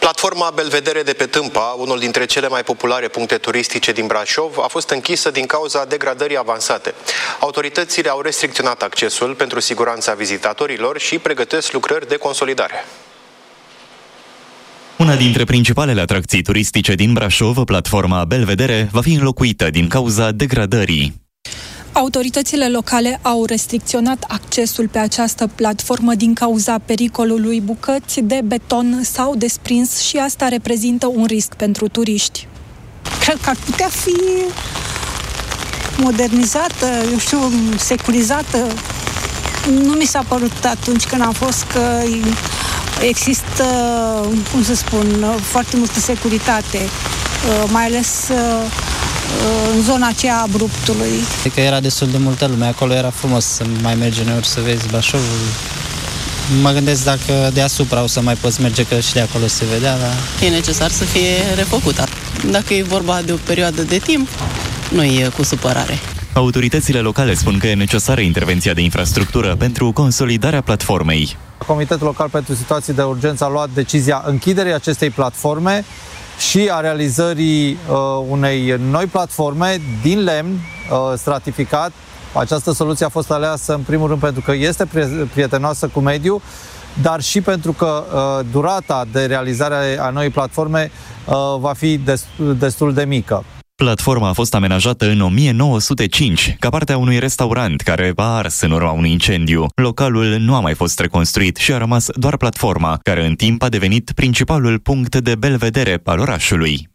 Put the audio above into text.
Platforma Belvedere de pe Tâmpa, unul dintre cele mai populare puncte turistice din Brașov, a fost închisă din cauza degradării avansate. Autoritățile au restricționat accesul pentru siguranța vizitatorilor și pregătesc lucrări de consolidare. Una dintre principalele atracții turistice din Brașov, platforma Belvedere, va fi înlocuită din cauza degradării. Autoritățile locale au restricționat accesul pe această platformă din cauza pericolului. Bucăți de beton s-au desprins și asta reprezintă un risc pentru turiști. Cred că ar putea fi modernizată, securizată. Nu mi s-a părut atunci când am fost că există, foarte multă securitate, mai ales în zona aceea abruptului. Cred că era destul de multă lume, acolo era frumos să mai mergi uneori să vezi Brașovul. Mă gândesc dacă deasupra o să mai poți merge, că și de acolo se vedea, dar... E necesar să fie refăcută. Dacă e vorba de o perioadă de timp, nu e cu supărare. Autoritățile locale spun că e necesară intervenția de infrastructură pentru consolidarea platformei. Comitetul Local pentru Situații de Urgență a luat decizia închiderii acestei platforme și a realizării unei noi platforme din lemn stratificat. Această soluție a fost aleasă în primul rând pentru că este prietenoasă cu mediul, dar și pentru că durata de realizare a noii platforme va fi destul de mică. Platforma a fost amenajată în 1905, ca parte a unui restaurant care a ars în urma unui incendiu. Localul nu a mai fost reconstruit și a rămas doar platforma, care în timp a devenit principalul punct de belvedere al orașului.